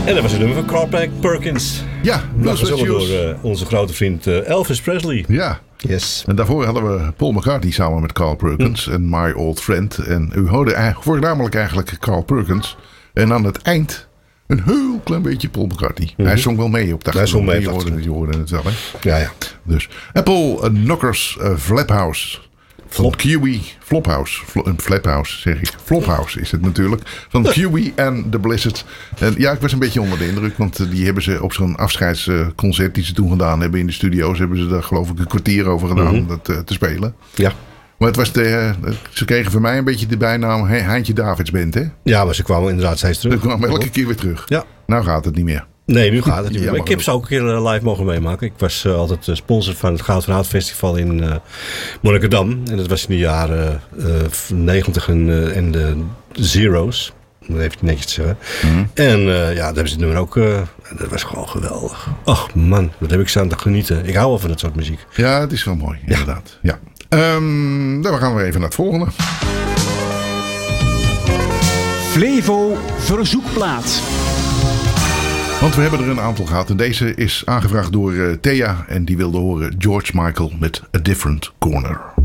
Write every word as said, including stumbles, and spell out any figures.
En dat was het nummer van Carl Perkins. Ja, dat was gezongen door uh, onze grote vriend uh, Elvis Presley. Ja. Yes. En daarvoor hadden we Paul McCartney samen met Carl Perkins hm. en My Old Friend. En u hoorde voornamelijk eigenlijk Carl Perkins. En aan het eind een heel klein beetje Paul McCartney. Mm-hmm. Hij zong wel mee op de Hij zong mee. Je hoorde, je hoorde het wel, hè? Ja, ja. Dus. En Paul uh, Knockers uh, Flaphouse. Van Kiwi Flophouse. Fl- een Flaphouse, zeg ik. Flophouse is het natuurlijk. Van Kiwi en The Blizzard. En ja, ik was een beetje onder de indruk. Want uh, die hebben ze op zo'n afscheidsconcert die ze toen gedaan hebben in de studio's. Hebben ze daar geloof ik een kwartier over gedaan mm-hmm. om dat uh, te spelen. Ja. Maar het was de, uh, ze kregen van mij een beetje de bijnaam He- Heintje Davids Band, hè? Ja, maar ze kwamen inderdaad steeds terug. Ze kwamen elke keer weer terug. Ja. Nou gaat het niet meer. Nee, nu gaat het niet meer. Ja, ik heb ze ook een keer live mogen meemaken. Ik was uh, altijd sponsor van het Goud van Hout Festival in uh, Monnikendam. En dat was in de jaren uh, negentig en, uh, en de zero's. Om het even netjes te zeggen. Mm-hmm. En uh, ja, daar hebben ze het nummer ook. Uh, dat was gewoon geweldig. Ach man, wat heb ik staan te genieten. Ik hou wel van dat soort muziek. Ja, het is wel mooi, inderdaad. Ja. Ja. Um, dan gaan we even naar het volgende. Flevo Verzoekplaat. Want we hebben er een aantal gehad. En deze is aangevraagd door uh, Thea. En die wilde horen George Michael met A Different Corner.